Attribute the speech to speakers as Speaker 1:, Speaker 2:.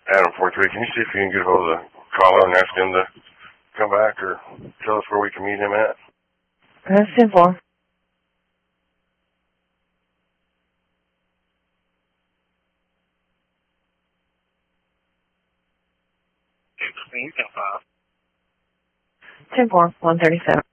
Speaker 1: Adam 43, can you see if you can get hold of the caller and ask him to come back or tell us where we can meet him at?
Speaker 2: That's simple. Simple, 137.